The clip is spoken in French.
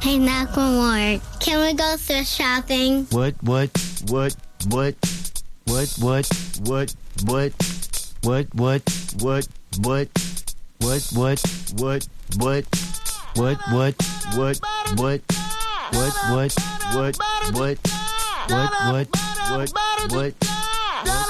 Hey, Macklemore, can we go thrift shopping? What?